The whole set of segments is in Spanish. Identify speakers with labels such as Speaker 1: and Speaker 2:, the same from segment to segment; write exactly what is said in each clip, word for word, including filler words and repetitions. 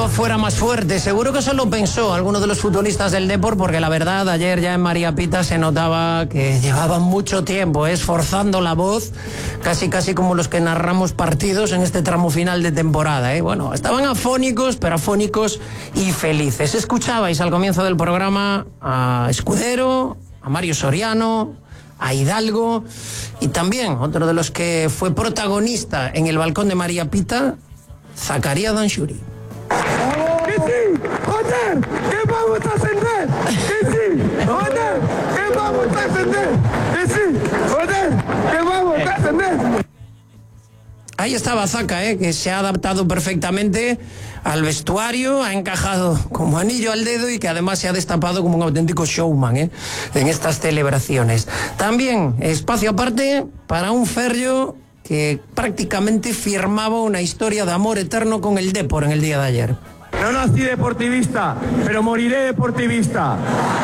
Speaker 1: Bilbao fuera más fuerte. Seguro que eso lo pensó alguno de los futbolistas del Depor, porque la verdad ayer ya en María Pita se notaba que llevaban mucho tiempo, ¿eh? esforzando la voz, casi casi como los que narramos partidos en este tramo final de temporada, ¿eh? Bueno, estaban afónicos, pero afónicos y felices. Escuchabais al comienzo del programa a Escudero, a Mario Soriano, a Hidalgo, y también otro de los que fue protagonista en el balcón de María Pita, Zacarías Danxuri.
Speaker 2: ¡Que sí! ¡Joder! ¡Que vamos a ascender! ¡Que sí! ¡Joder! ¡Que vamos a ascender! ¡Que sí! ¡Joder! ¡Que vamos a ascender!
Speaker 1: Ahí estaba Zaca, ¿eh? Que se ha adaptado perfectamente al vestuario, ha encajado como anillo al dedo y que además se ha destapado como un auténtico showman, ¿eh? En estas celebraciones. También espacio aparte para un Ferrio que prácticamente firmaba una historia de amor eterno con el Depor en el día de ayer.
Speaker 2: No nací deportivista, pero moriré deportivista.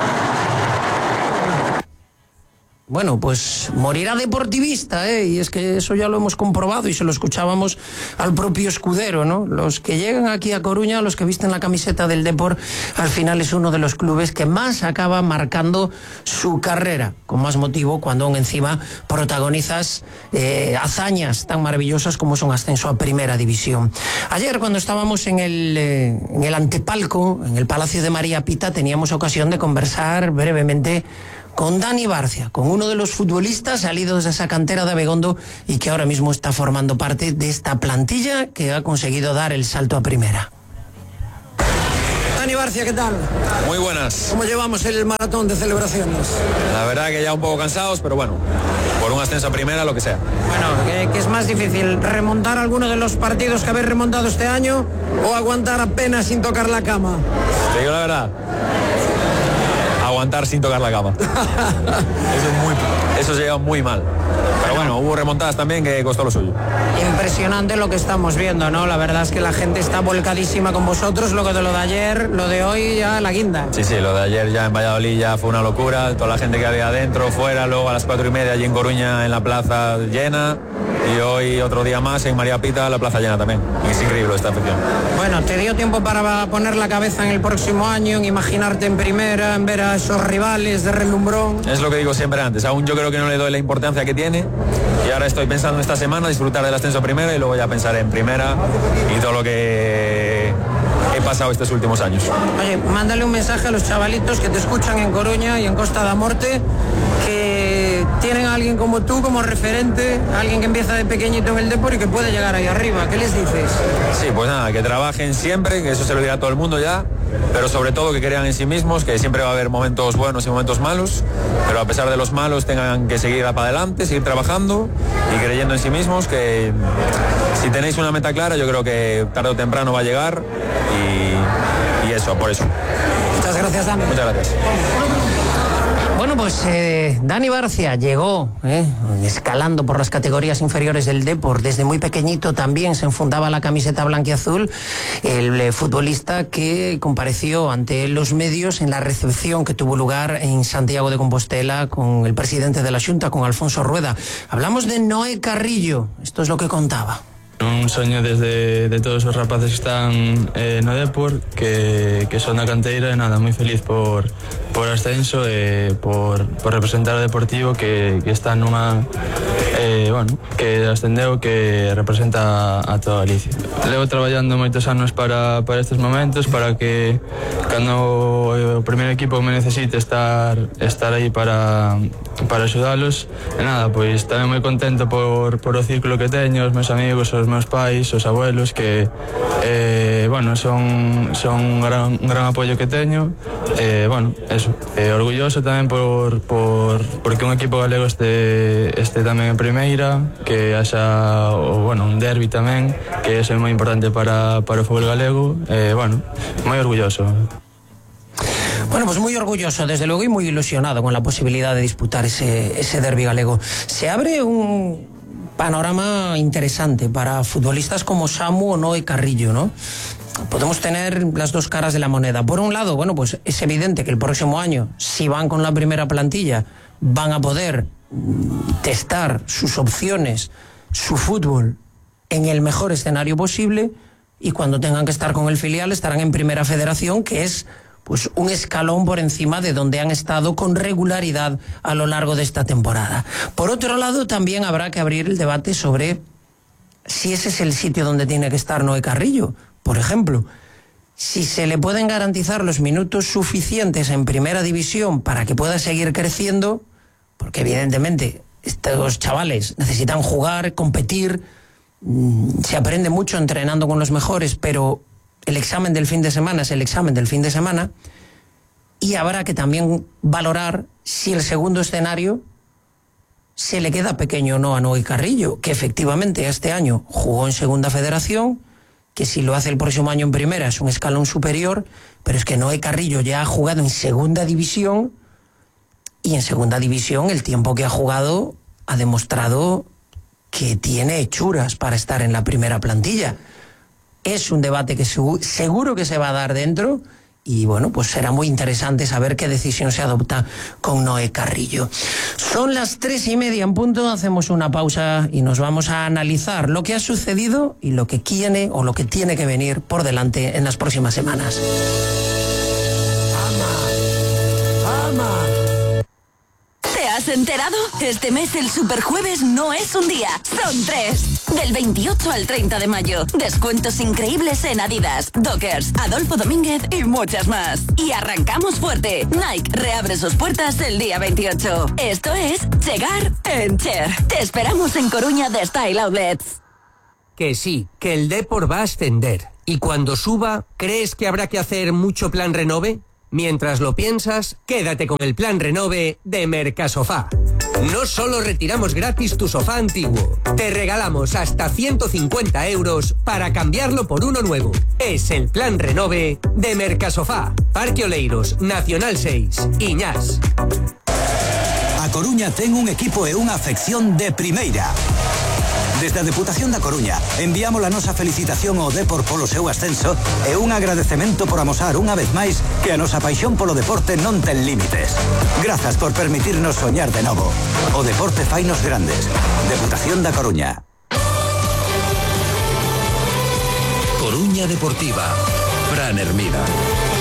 Speaker 1: Bueno, pues morirá deportivista, ¿eh? Y es que eso ya lo hemos comprobado y se lo escuchábamos al propio Escudero, ¿no? Los que llegan aquí a Coruña, los que visten la camiseta del Depor, al final es uno de los clubes que más acaba marcando su carrera, con más motivo cuando aún encima protagonizas eh, hazañas tan maravillosas como son ascenso a Primera División. Ayer, cuando estábamos en el, eh, en el antepalco, en el Palacio de María Pita, teníamos ocasión de conversar brevemente con Dani Barcia, con uno de los futbolistas salidos de esa cantera de Abegondo y que ahora mismo está formando parte de esta plantilla que ha conseguido dar el salto a primera. Dani Barcia, ¿qué tal?
Speaker 3: Muy buenas.
Speaker 1: ¿Cómo llevamos el maratón de celebraciones?
Speaker 3: La verdad que ya un poco cansados, pero bueno, por un ascenso a primera, lo que sea.
Speaker 1: Bueno, ¿qué, qué es más difícil? ¿Remontar alguno de los partidos que habéis remontado este año o aguantar apenas sin tocar la cama?
Speaker 3: Te digo la verdad, aguantar sin tocar la cama. Eso es muy, eso se lleva muy mal. Pero bueno, hubo remontadas también que costó lo suyo.
Speaker 1: Impresionante lo que estamos viendo, ¿no? La verdad es que la gente está volcadísima con vosotros. Lo de lo de ayer, lo de hoy ya la guinda.
Speaker 3: Sí, sí, lo de ayer ya en Valladolid ya fue una locura. Toda la gente que había adentro, fuera, luego a las cuatro y media allí en Coruña en la plaza llena. Y hoy otro día más en María Pita, la plaza llena también. Es increíble esta afición.
Speaker 1: Bueno, ¿te dio tiempo para poner la cabeza en el próximo año, en imaginarte en primera, en ver a esos rivales de relumbrón?
Speaker 3: Es lo que digo siempre antes. Aún yo creo que no le doy la importancia que tiene. Y ahora estoy pensando esta semana disfrutar del ascenso a primera y luego ya pensar en primera y todo lo que he pasado estos últimos años.
Speaker 1: Oye, mándale un mensaje a los chavalitos que te escuchan en Coruña y en Costa da Morte, que tienen a alguien como tú como referente, alguien que empieza de pequeñito en el Depor y que puede llegar ahí arriba. ¿Qué les dices?
Speaker 3: Sí, pues nada, que trabajen siempre, que eso se lo dirá a todo el mundo ya, pero sobre todo que crean en sí mismos, que siempre va a haber momentos buenos y momentos malos, pero a pesar de los malos tengan que seguir para adelante, seguir trabajando y creyendo en sí mismos, que si tenéis una meta clara yo creo que tarde o temprano va a llegar y, y eso, por eso.
Speaker 1: Muchas gracias, Dani.
Speaker 3: Muchas gracias.
Speaker 1: Bueno, pues eh, Dani Barcia llegó eh, escalando por las categorías inferiores del Depor. Desde muy pequeñito también se enfundaba la camiseta blanquiazul. El eh, futbolista que compareció ante los medios en la recepción que tuvo lugar en Santiago de Compostela con el presidente de la Xunta, con Alfonso Rueda. Hablamos de Noé Carrillo. Esto es lo que contaba.
Speaker 4: Un soño desde de todos os rapaces que están eh, no Depor, que, que son da canteira e nada, moi feliz por, por ascenso e por, por representar o Deportivo que, que está nunha eh, bueno, que ascendeu, que representa a toda Galicia. Levo traballando moitos anos para, para estes momentos, para que cando o primeiro equipo me necesite estar, estar aí para, para axudalos. E nada, pois tamén moi contento por, por o círculo que teño, os meus amigos, os meus pais, os abuelos, que eh, bueno, son, son un, gran, un gran apoio que teño. Eh, bueno, eso, eh, orgulloso tamén por, por, porque un equipo galego este, este tamén en primeira, que haxa o, bueno, un derbi tamén, que é moi importante para, para o fútbol galego. Eh, bueno, moi orgulloso.
Speaker 1: Bueno, pues muy orgulloso, desde luego, y muy ilusionado con la posibilidad de disputar ese, ese derbi galego. Se abre un panorama interesante para futbolistas como Samu o Noé Carrillo, ¿no? Podemos tener las dos caras de la moneda. Por un lado, bueno, pues es evidente que el próximo año, si van con la primera plantilla, van a poder testar sus opciones, su fútbol, en el mejor escenario posible. y cuando tengan que estar con el filial estarán en Primera Federación, que es pues un escalón por encima de donde han estado con regularidad a lo largo de esta temporada. Por otro lado, también habrá que abrir el debate sobre si ese es el sitio donde tiene que estar Noé Carrillo. Por ejemplo, si se le pueden garantizar los minutos suficientes en Primera División para que pueda seguir creciendo, porque evidentemente estos chavales necesitan jugar, competir, se aprende mucho entrenando con los mejores, pero el examen del fin de semana es el examen del fin de semana, y habrá que también valorar si el segundo escenario se le queda pequeño o no a Noé Carrillo, que efectivamente este año jugó en Segunda Federación, que si lo hace el próximo año en Primera es un escalón superior, pero es que Noé Carrillo ya ha jugado en Segunda División, y en Segunda División el tiempo que ha jugado ha demostrado que tiene hechuras para estar en la primera plantilla. Es un debate que seguro que se va a dar dentro, y bueno, pues será muy interesante saber qué decisión se adopta con Noé Carrillo. Son las tres y media en punto, hacemos una pausa y nos vamos a analizar lo que ha sucedido y lo que tiene o lo que tiene que venir por delante en las próximas semanas. Ama, ama.
Speaker 5: ¿Te has enterado? Este mes el Superjueves no es un día, son tres. Del veintiocho al treinta de mayo. Descuentos increíbles en Adidas, Dockers, Adolfo Domínguez y muchas más. Y arrancamos fuerte. Nike reabre sus puertas el día veintiocho. Esto es Chegar en Cher. Te esperamos en Coruña de Style Outlets.
Speaker 6: Que sí, que el Depor va a ascender. Y cuando suba, ¿crees que habrá que hacer mucho plan renove? Mientras lo piensas, quédate con el plan renove de Mercasofá. No solo retiramos gratis tu sofá antiguo, te regalamos hasta ciento cincuenta euros para cambiarlo por uno nuevo. Es el plan renove de Mercasofá. Parque Oleiros, Nacional seis, Iñás.
Speaker 7: A Coruña ten un equipo e unha afección de primeira. Desde a Deputación da Coruña enviamos a nosa felicitación ao Depor polo seu ascenso e un agradecemento por amosar unha vez máis que a nosa paixón polo deporte non ten límites. Grazas por permitirnos soñar de novo. O deporte fainos grandes. Deputación da Coruña.
Speaker 8: Coruña Deportiva. Fran Hermida.